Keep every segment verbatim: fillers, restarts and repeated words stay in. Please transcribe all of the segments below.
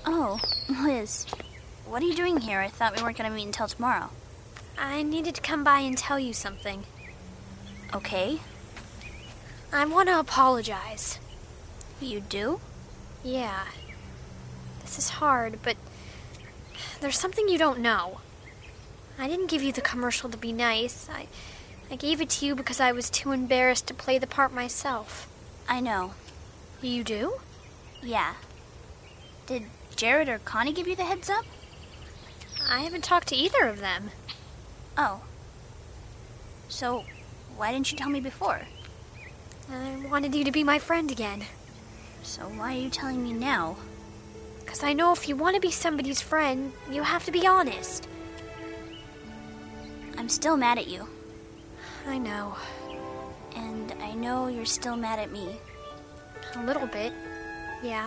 Oh, Liz, what are you doing here? I thought we weren't going to meet until tomorrow. I needed to come by and tell you something. Okay. I want to apologize. You do? Yeah. This is hard, but there's something you don't know. I didn't give you the commercial to be nice. I, I gave it to you because I was too embarrassed to play the part myself. I know. You do? Yeah. Did Jared or Connie give you the heads up? I haven't talked to either of them. Oh. So, why didn't you tell me before? I wanted you to be my friend again. So why are you telling me now? Because I know if you want to be somebody's friend, you have to be honest. I'm still mad at you. I know. And I know you're still mad at me. A little bit, yeah.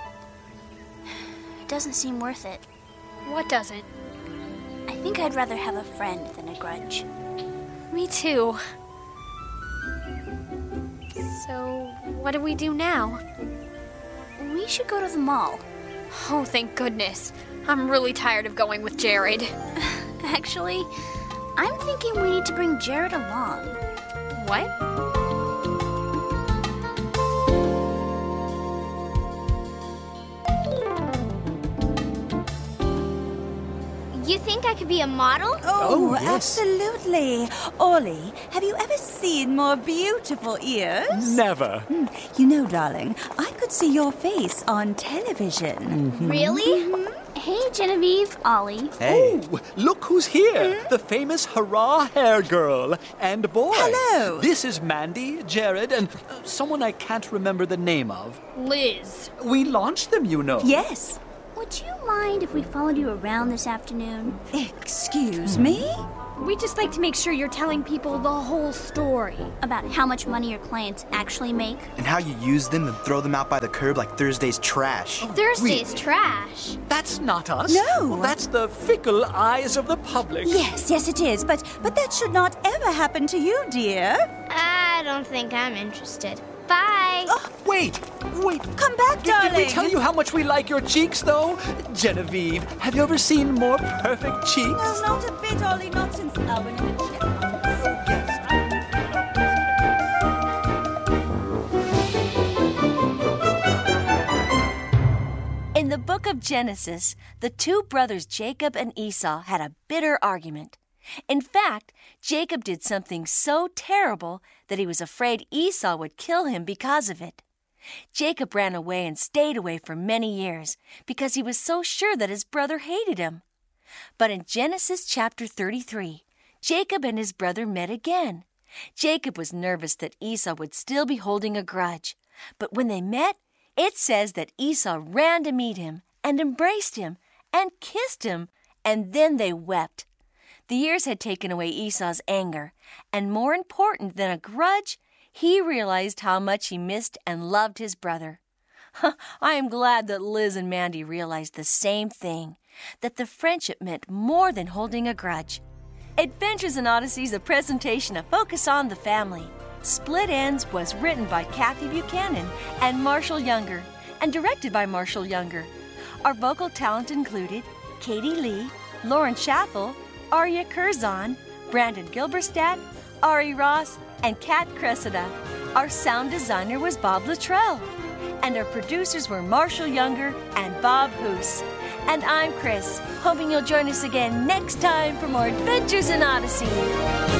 It doesn't seem worth it. What doesn't? I think I'd rather have a friend than a grudge. Me too. So, what do we do now? We should go to the mall. Oh, thank goodness. I'm really tired of going with Jared. Actually, I'm thinking we need to bring Jared along. What? You think I could be a model? Oh, Oh, yes. absolutely. Ollie, have you ever seen more beautiful ears? Never. You know, darling, I could see your face on television. Really? Hey, Genevieve, Ollie. Hey. Oh, look who's here. The famous Hurrah Hair Girl and boy. Hello. This is Mandy, Jared, and uh, someone I can't remember the name of. Liz. We launched them, you know. Yes. Would you mind if we followed you around this afternoon? Excuse me? We just like to make sure you're telling people the whole story. About how much money your clients actually make? And how you use them and throw them out by the curb like Thursday's trash. Thursday's trash. That's not us. No. Well, that's the fickle eyes of the public. Yes, yes, it is. But but that should not ever happen to you, dear. I don't think I'm interested. Bye. Wait, wait. Come back, Did, darling. did we tell you how much we like your cheeks, though? Genevieve, have you ever seen more perfect cheeks? No, not a bit, Ollie. Not since Alvin and the Chipmunks. In the book of Genesis, the two brothers Jacob and Esau had a bitter argument. In fact, Jacob did something so terrible that he was afraid Esau would kill him because of it. Jacob ran away and stayed away for many years because he was so sure that his brother hated him. But in Genesis chapter thirty-three, Jacob and his brother met again. Jacob was nervous that Esau would still be holding a grudge. But when they met, it says that Esau ran to meet him and embraced him and kissed him, and then they wept. The years had taken away Esau's anger, and more important than a grudge, he realized how much he missed and loved his brother. I am glad that Liz and Mandy realized the same thing, that the friendship meant more than holding a grudge. Adventures in Odyssey is a presentation of Focus on the Family. Split Ends was written by Kathy Buchanan and Marshall Younger, and directed by Marshall Younger. Our vocal talent included Katie Lee, Lauren Schaffel, Arya Curzon, Brandon Gilberstadt, Ari Ross, and Kat Cressida. Our sound designer was Bob Luttrell. And our producers were Marshall Younger and Bob Hoos. And I'm Chris, hoping you'll join us again next time for more Adventures in Odyssey.